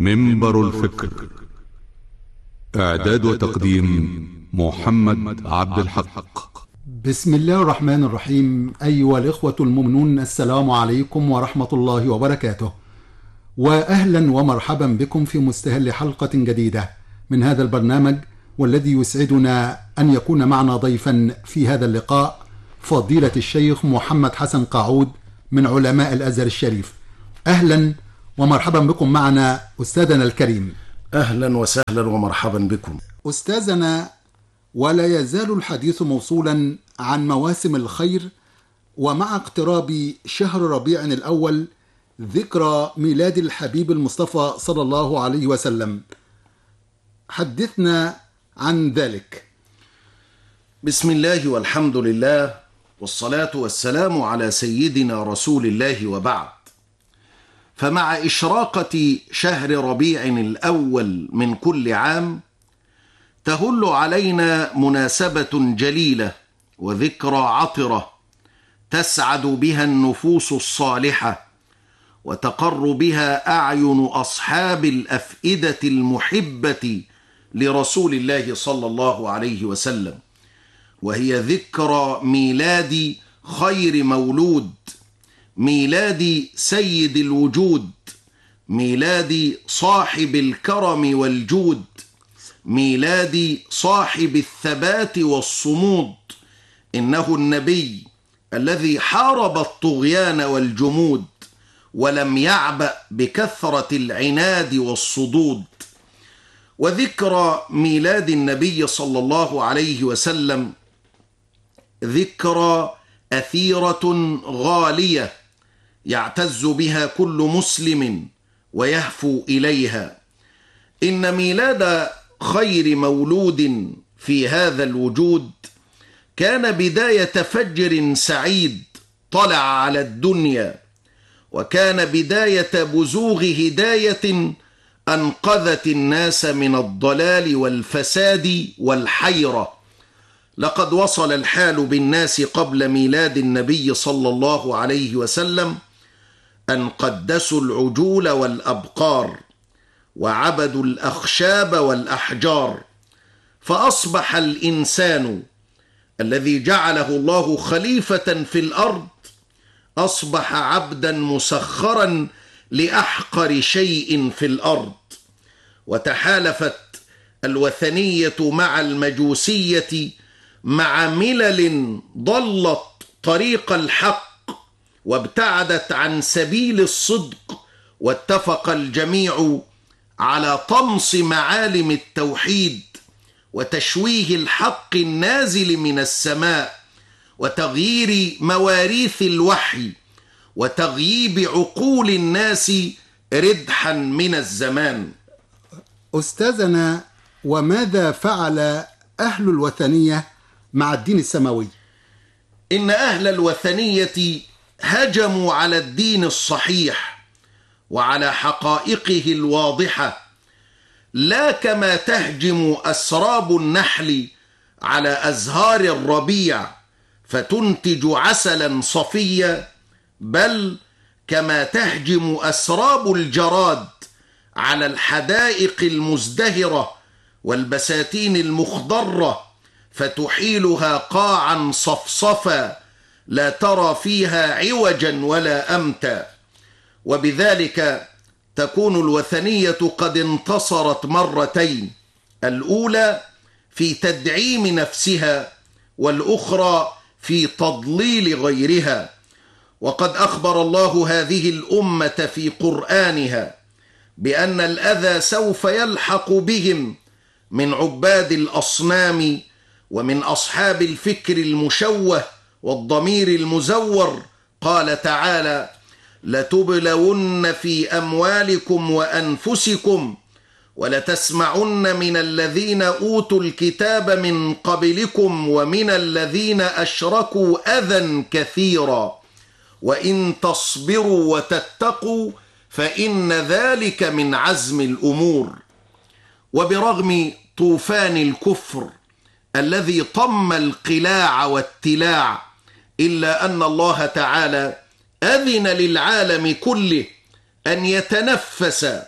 منبر الفكر. إعداد وتقديم محمد عبد الحق. بسم الله الرحمن الرحيم. أيها الإخوة المؤمنون، السلام عليكم ورحمة الله وبركاته، وأهلا ومرحبا بكم في مستهل حلقة جديدة من هذا البرنامج، والذي يسعدنا أن يكون معنا ضيفا في هذا اللقاء فضيلة الشيخ محمد حسن قاعود من علماء الأزهر الشريف. أهلا ومرحبا بكم معنا أستاذنا الكريم. أهلا وسهلا ومرحبا بكم أستاذنا، ولا يزال الحديث موصولا عن مواسم الخير، ومع اقتراب شهر ربيع الأول ذكرى ميلاد الحبيب المصطفى صلى الله عليه وسلم، حدثنا عن ذلك. بسم الله والحمد لله والصلاة والسلام على سيدنا رسول الله، وبعد. فمع إشراقة شهر ربيع الأول من كل عام تهل علينا مناسبة جليلة وذكرى عطرة تسعد بها النفوس الصالحة وتقر بها أعين أصحاب الأفئدة المحبة لرسول الله صلى الله عليه وسلم، وهي ذكرى ميلاد خير مولود، ميلاد سيد الوجود، ميلاد صاحب الكرم والجود، ميلاد صاحب الثبات والصمود. إنه النبي الذي حارب الطغيان والجمود ولم يعبأ بكثرة العناد والصدود. وذكرى ميلاد النبي صلى الله عليه وسلم ذكرى أثيرة غالية يعتز بها كل مسلم ويهفو إليها. إن ميلاد خير مولود في هذا الوجود كان بداية فجر سعيد طلع على الدنيا، وكان بداية بزوغ هداية أنقذت الناس من الضلال والفساد والحيرة. لقد وصل الحال بالناس قبل ميلاد النبي صلى الله عليه وسلم أن قدسوا العجول والأبقار وعبدوا الأخشاب والأحجار، فأصبح الإنسان الذي جعله الله خليفة في الأرض أصبح عبدا مسخرا لأحقر شيء في الأرض. وتحالفت الوثنية مع المجوسية مع ملل ضلت طريق الحق وابتعدت عن سبيل الصدق، واتفق الجميع على طمس معالم التوحيد وتشويه الحق النازل من السماء وتغيير مواريث الوحي وتغييب عقول الناس ردحا من الزمان. أستاذنا، وماذا فعل أهل الوثنية مع الدين السماوي؟ إن أهل الوثنية هجموا على الدين الصحيح وعلى حقائقه الواضحة، لا كما تهجم أسراب النحل على أزهار الربيع فتنتج عسلا صفيا، بل كما تهجم أسراب الجراد على الحدائق المزدهرة والبساتين المخضرة فتحيلها قاعا صفصفا لا ترى فيها عوجا ولا أمتا. وبذلك تكون الوثنية قد انتصرت مرتين، الأولى في تدعيم نفسها والأخرى في تضليل غيرها. وقد أخبر الله هذه الأمة في قرآنها بأن الأذى سوف يلحق بهم من عباد الأصنام ومن أصحاب الفكر المشوه والضمير المزور. قال تعالى: لتبلون في أموالكم وأنفسكم ولتسمعن من الذين أوتوا الكتاب من قبلكم ومن الذين أشركوا أذى كثيرا وإن تصبروا وتتقوا فإن ذلك من عزم الأمور. وبرغم طوفان الكفر الذي طم القلاع والتلاع، إلا أن الله تعالى أذن للعالم كله أن يتنفس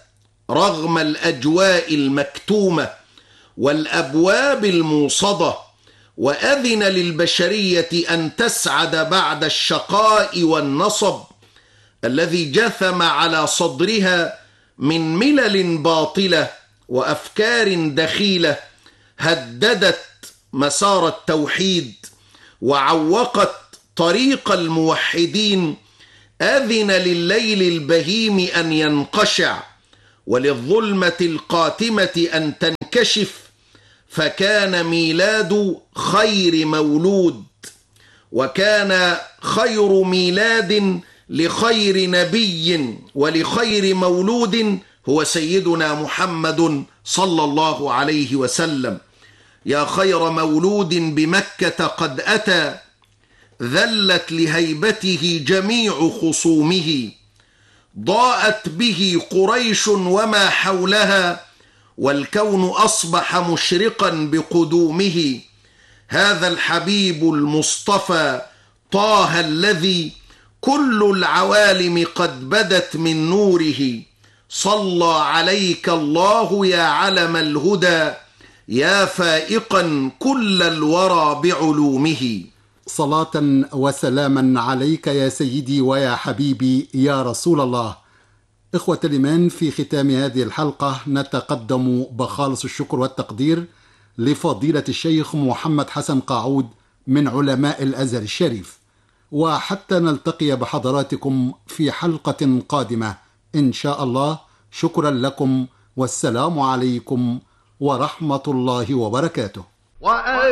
رغم الأجواء المكتومة والأبواب الموصدة، وأذن للبشرية أن تسعد بعد الشقاء والنصب الذي جثم على صدرها من ملل باطلة وأفكار دخيلة هددت مسار التوحيد وعوقت طريق الموحدين. أذن لليل البهيم أن ينقشع وللظلمة القاتمة أن تنكشف، فكان ميلاد خير مولود، وكان خير ميلاد لخير نبي ولخير مولود هو سيدنا محمد صلى الله عليه وسلم. يا خير مولود بمكة قد أتى، ذلت لهيبته جميع خصومه، ضاءت به قريش وما حولها، والكون أصبح مشرقا بقدومه. هذا الحبيب المصطفى طه الذي كل العوالم قد بدت من نوره، صلى عليك الله يا علم الهدى، يا فائقا كل الورى بعلومه. صلاة وسلاما عليك يا سيدي ويا حبيبي يا رسول الله. إخوة الإيمان، في ختام هذه الحلقة نتقدم بخالص الشكر والتقدير لفضيلة الشيخ محمد حسن قاعود من علماء الأزهر الشريف، وحتى نلتقي بحضراتكم في حلقة قادمة إن شاء الله. شكرا لكم، والسلام عليكم ورحمة الله وبركاته.